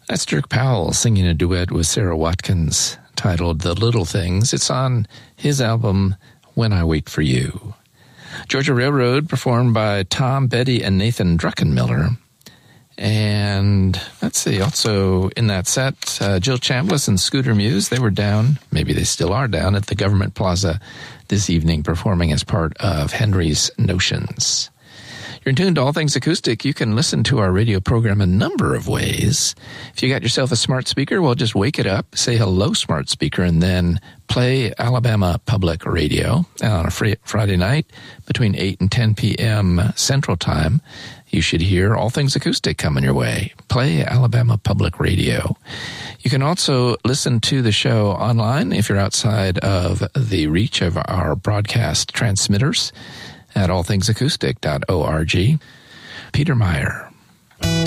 That's Dirk Powell singing a duet with Sarah Watkins titled The Little Things. It's on his album, When I Wait for You. Georgia Railroad, performed by Tom, Betty, and Nathan Druckenmiller. And let's see, also in that set, Jill Chambliss and Scooter Muse, they were down, maybe they still are down, at the Government Plaza this evening, performing as part of Henry's Notions. You're in tune to All Things Acoustic. You can listen to our radio program a number of ways. If you got yourself a smart speaker, well, just wake it up, say hello, smart speaker, and then play Alabama Public Radio on a Friday night between 8 and 10 p.m. Central Time. You should hear All Things Acoustic coming your way. Play Alabama Public Radio. You can also listen to the show online if you're outside of the reach of our broadcast transmitters at allthingsacoustic.org. Peter Meyer.